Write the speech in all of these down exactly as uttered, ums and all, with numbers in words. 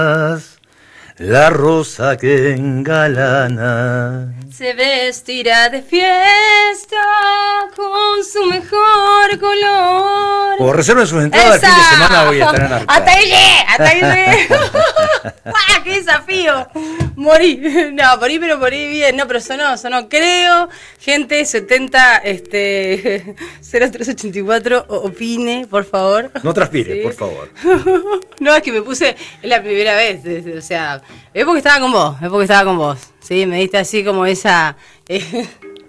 La rosa que engalana se vestirá de fiesta con su mejor color. O reserven sus entradas. ¡Esa! El fin de semana voy a estar en Arcada. ¡Hasta ahí llegué! ¡Hasta ahí llegué! ¡Guau! ¡Qué desafío! Morí. No, morí, pero morí bien. No, pero sonó, sonó. Creo, gente, setenta, este, cero tres ochenta y cuatro, opine, por favor. No transpire, ¿Sí? por favor. No, es que me puse, es la primera vez, desde, o sea, es porque estaba con vos, es porque estaba con vos, ¿sí? Me diste así como esa eh,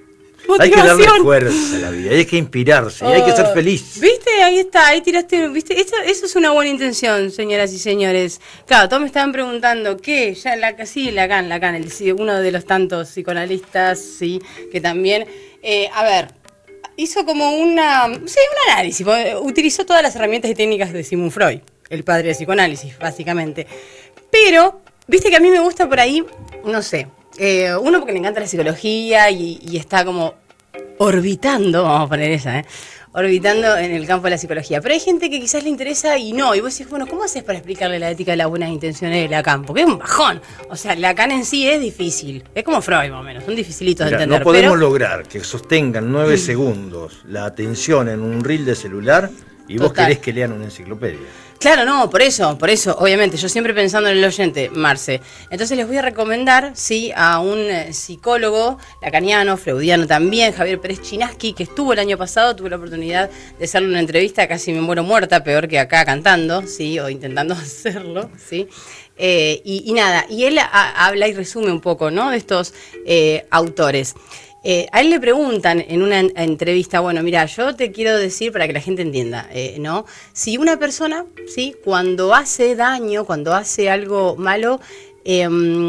hay que darle motivación. fuerza a la vida, hay que inspirarse, y hay que ser feliz. ¿Viste? Ahí está, ahí tiraste, ¿viste? Eso, eso es una buena intención, señoras y señores. Claro, todos me estaban preguntando, ¿qué? Ya la, sí, Lacan, Lacan, el, uno de los tantos psicoanalistas, sí, que también, eh, a ver, hizo como una, sí, un análisis, utilizó todas las herramientas y técnicas de Sigmund Freud, el padre del psicoanálisis, básicamente. Pero, viste que a mí me gusta por ahí, no sé, eh, uno porque le encanta la psicología y, y está como orbitando, vamos a poner esa, ¿eh? Orbitando en el campo de la psicología. Pero hay gente que quizás le interesa y no. Y vos decís, bueno, ¿cómo haces para explicarle la ética de las buenas intenciones de Lacan? Porque es un bajón. O sea, Lacan en sí es difícil. Es como Freud, más o menos. Son dificilitos Mira, de entender. no podemos pero... lograr que sostengan nueve segundos la atención en un reel de celular y vos Total. querés que lean una enciclopedia. Claro, no, por eso, por eso, obviamente, yo siempre pensando en el oyente, Marce. Entonces les voy a recomendar, sí, a un eh, psicólogo lacaniano, freudiano también, Javier Pérez Chinaski, que estuvo el año pasado, tuve la oportunidad de hacerle una entrevista, casi me muero muerta, peor que acá cantando, sí, o intentando hacerlo, sí. Eh, y, y nada, y él a, habla y resume un poco, ¿no?, de estos eh, autores. Eh, a él le preguntan en una en- entrevista, bueno, mira, yo te quiero decir para que la gente entienda, eh, ¿no? Si una persona, ¿sí?, cuando hace daño, cuando hace algo malo, eh,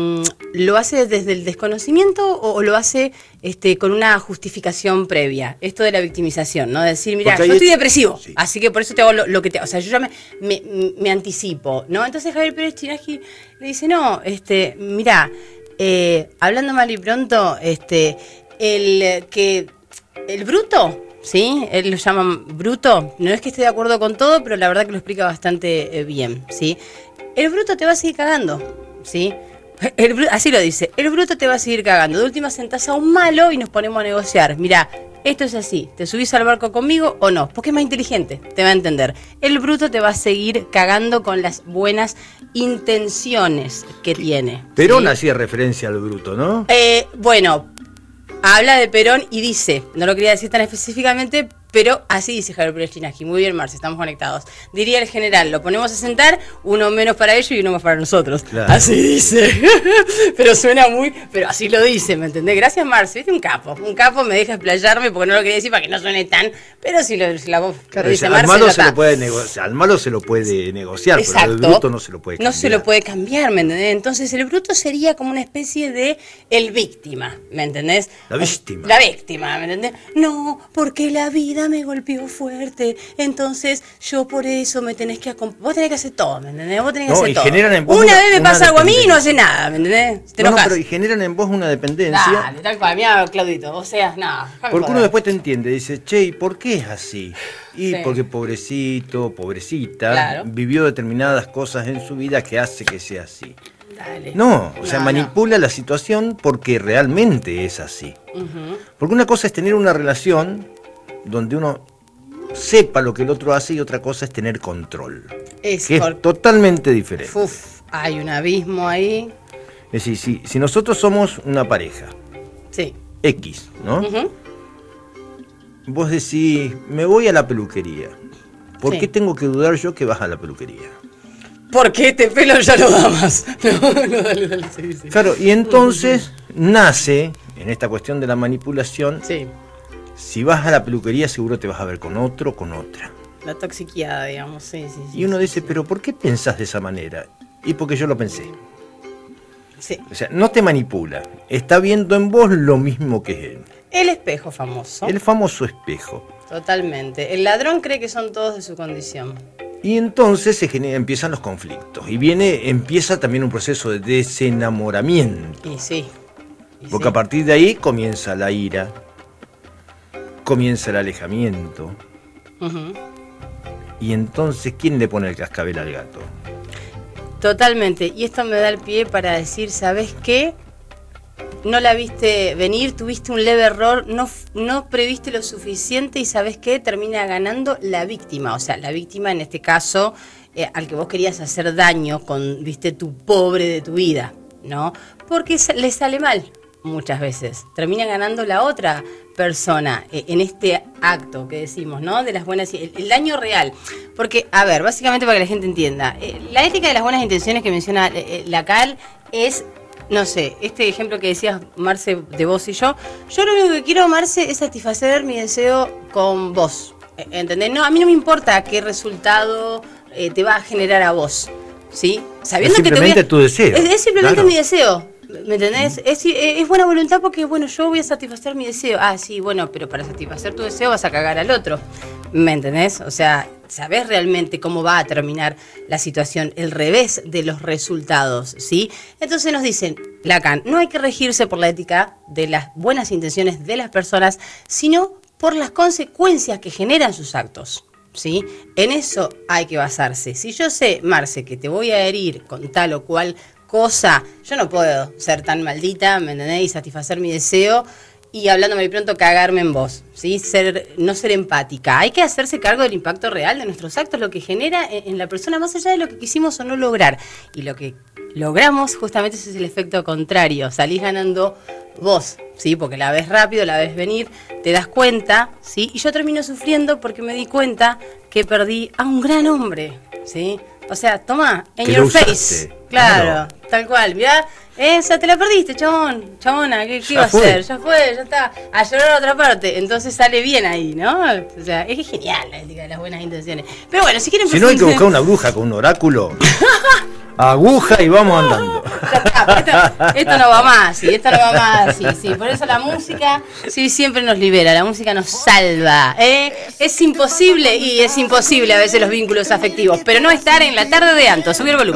¿lo hace desde el desconocimiento o, o lo hace este, con una justificación previa? Esto de la victimización, ¿no? Decir, mira, Porque yo ahí estoy es- depresivo, sí. así que por eso te hago lo, lo que te... O sea, yo ya me, me, me anticipo, ¿no? Entonces Javier Pérez Chinaski le dice, no, este, mira, eh, hablando mal y pronto, este... El que el bruto, ¿sí? Él lo llaman bruto. No es que esté de acuerdo con todo, pero la verdad que lo explica bastante eh, bien, ¿sí? El bruto te va a seguir cagando, ¿sí? El, bru- así lo dice. El bruto te va a seguir cagando. De última sentás a un malo y nos ponemos a negociar. Mirá, esto es así. ¿Te subís al barco conmigo o no? Porque es más inteligente, te va a entender. El bruto te va a seguir cagando con las buenas intenciones que tiene. Perón ¿sí? hacía referencia al bruto, ¿no? Eh, bueno, habla de Perón y dice, no lo quería decir tan específicamente, pero así dice Javier Pérez Chinaski. Muy bien, Marce, estamos conectados. Diría el general, lo ponemos a sentar, uno menos para ellos y uno más para nosotros. Claro. Así dice. Pero suena muy, pero así lo dice, ¿me entendés? Gracias, Marce, viste, un capo. Un capo me deja explayarme porque no lo quería decir para que no suene tan, pero si, lo, si la voz Claro, lo dice al, Marce, malo ya se está. lo puede negociar, al malo se lo puede negociar, pero Exacto. al bruto no se lo puede No cambiar. se lo puede cambiar, ¿me entendés? Entonces el bruto sería como una especie de el víctima, ¿me entendés? La víctima. La víctima, ¿me entendés? No, porque la vida me golpeó fuerte, entonces yo por eso me tenés que acompañar. Vos tenés que hacer todo, ¿me entendés? Vos tenés que No, hacer y todo. generan en vos Una una- vez me una pasa algo a mí y no dependencia. hace nada, ¿me entendés? Te No, no, enojás. pero y generan en vos una dependencia. Dale, tal cual, mira, Claudito, o sea, nada. déjame Porque uno joder. después te entiende, dice, che, ¿y por qué es así? Y Sí. porque pobrecito, pobrecita, Claro. vivió determinadas cosas en su vida que hace que sea así. Dale. No, o sea, No, manipula la situación porque realmente es así. no. Ujú. Porque una cosa es tener una relación donde uno sepa lo que el otro hace y otra cosa es tener control. Es Que es por- totalmente diferente. Uf, hay un abismo ahí. Es decir, si, si nosotros somos una pareja, Sí. X, ¿no? Ujú. Vos decís, me voy a la peluquería. ¿Por Sí. qué tengo que dudar yo que vas a la peluquería? Porque este pelo ya lo da más. No, no, dale, dale, sí, sí. Claro, y entonces nace, en esta cuestión de la manipulación, Sí, si vas a la peluquería seguro te vas a ver con otro o con otra. la toxiqueada, digamos, sí, sí, sí. Y uno sí, dice, sí. pero ¿por qué pensás de esa manera? Y porque yo lo pensé. Sí. O sea, no te manipula, está viendo en vos lo mismo que él. El espejo famoso. El famoso espejo. Totalmente. El ladrón cree que son todos de su condición. Y entonces se genera, empiezan los conflictos. Y viene, empieza también un proceso de desenamoramiento. Y sí. y Porque sí. a partir de ahí comienza la ira, comienza el alejamiento. Ujú. Y entonces, ¿quién le pone el cascabel al gato? Totalmente. Y esto me da el pie para decir, ¿sabes qué? No la viste venir, tuviste un leve error, no, no previste lo suficiente y ¿sabes qué? Termina ganando la víctima. O sea, la víctima en este caso, eh, al que vos querías hacer daño con, viste, tu pobre de tu vida, ¿no? Porque le sale mal muchas veces. Termina ganando la otra persona eh, en este acto que decimos, ¿no? De las buenas, el, el daño real. Porque, a ver, básicamente para que la gente entienda, eh, la ética de las buenas intenciones que menciona eh, Lacan es, no sé, este ejemplo que decías, Marce, de vos y yo, yo lo único que quiero, Marce, es satisfacer mi deseo con vos. ¿Entendés? No, a mí no me importa qué resultado eh, te va a generar a vos, ¿sí? Sabiendo es simplemente que te voy a, tu deseo. Es, es simplemente claro. mi deseo. ¿Me entendés? Es, es buena voluntad porque, bueno, yo voy a satisfacer mi deseo. Ah, sí, bueno, pero para satisfacer tu deseo vas a cagar al otro. ¿Me entendés? O sea, ¿sabés realmente cómo va a terminar la situación? El revés de los resultados, ¿sí? Entonces nos dicen, Lacan, no hay que regirse por la ética de las buenas intenciones de las personas, sino por las consecuencias que generan sus actos, ¿sí? En eso hay que basarse. Si yo sé, Marce, que te voy a herir con tal o cual cosa, yo no puedo ser tan maldita, ¿me entendés? Y satisfacer mi deseo y hablándome de pronto cagarme en vos, ¿sí? Ser, no ser empática. Hay que hacerse cargo del impacto real de nuestros actos, lo que genera en, en la persona, más allá de lo que quisimos o no lograr. Y lo que logramos justamente ese es el efecto contrario. Salís ganando vos, ¿sí? Porque la ves rápido, la ves venir, te das cuenta, ¿sí? Y yo termino sufriendo porque me di cuenta que perdí a un gran hombre, ¿sí? O sea, toma, en your face. Claro, claro, tal cual, mirá, esa te la perdiste, chabón, chabona, ¿qué, qué iba a hacer? Ya fue, ya está, a llorar a otra parte, entonces sale bien ahí, ¿no? O sea, es genial la ética de las buenas intenciones. Pero bueno, si quieren... Si no hay que buscar una bruja con un oráculo, aguja y vamos andando. Ya está, esto, esto no va más, sí, esto no va más, sí, sí, por eso la música, sí, siempre nos libera, la música nos salva, ¿eh? Es imposible, y es imposible a veces los vínculos afectivos, pero no estar en la tarde de Anto, subir el volumen.